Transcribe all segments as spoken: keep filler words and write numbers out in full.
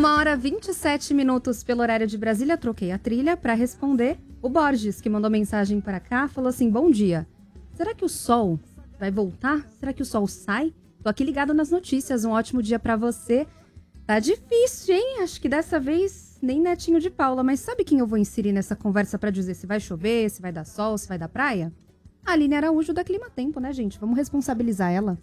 Uma hora e vinte e sete minutos pelo horário de Brasília. Troquei a trilha para responder o Borges, que mandou mensagem para cá. Falou assim, bom dia. Será que o sol vai voltar? Será que o sol sai? Tô aqui ligado nas notícias. Um ótimo dia para você. Tá difícil, hein? Acho que dessa vez nem Netinho de Paula. Mas sabe quem eu vou inserir nessa conversa para dizer se vai chover, se vai dar sol, se vai dar praia? A Aline Araújo da Clima Tempo, né, gente? Vamos responsabilizar ela.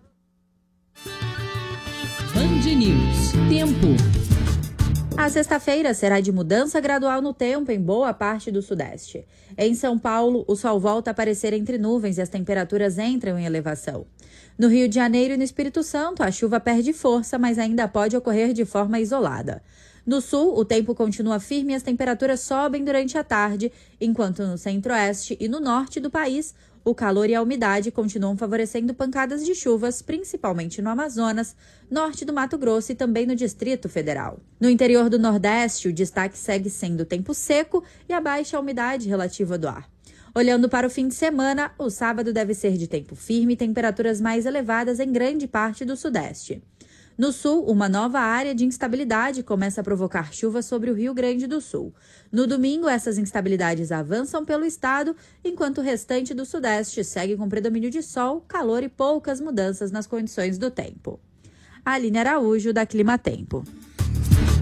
Band News. Tempo. A sexta-feira será de mudança gradual no tempo em boa parte do sudeste. Em São Paulo, o sol volta a aparecer entre nuvens e as temperaturas entram em elevação. No Rio de Janeiro e no Espírito Santo, a chuva perde força, mas ainda pode ocorrer de forma isolada. No sul, o tempo continua firme e as temperaturas sobem durante a tarde, enquanto no centro-oeste e no norte do país, o calor e a umidade continuam favorecendo pancadas de chuvas, principalmente no Amazonas, norte do Mato Grosso e também no Distrito Federal. No interior do Nordeste, o destaque segue sendo o tempo seco e a baixa umidade relativa do ar. Olhando para o fim de semana, o sábado deve ser de tempo firme e temperaturas mais elevadas em grande parte do Sudeste. No sul, uma nova área de instabilidade começa a provocar chuva sobre o Rio Grande do Sul. No domingo, essas instabilidades avançam pelo estado, enquanto o restante do Sudeste segue com predomínio de sol, calor e poucas mudanças nas condições do tempo. Aline Araújo, da Clima Tempo.